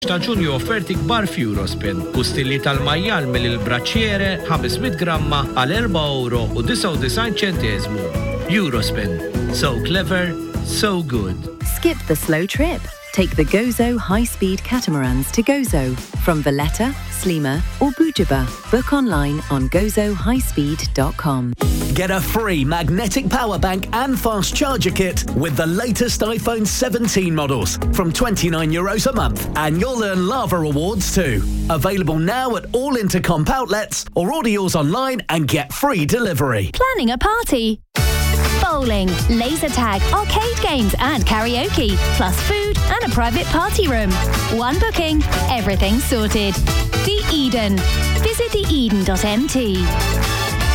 ta' Ġunju offerti kbar f'Eurospin. Kustilli tal-majjal mill-braċċiere 500 gramma għal €4.99. Eurospin. So clever, so good. Skip the slow trip. Take the Gozo high-speed catamarans to Gozo from Valletta, Slima or Bujaba. Book online on gozohighspeed.com. Get a free magnetic power bank and fast charger kit with the latest iPhone 17 models from €29 a month, and you'll earn Lava Awards too. Available now at all Intercomp outlets, or order yours online and get free delivery. Planning a party? Bowling, laser tag, arcade games and karaoke, plus food and a private party room. One booking, everything sorted. The Eden. Visit theeden.mt.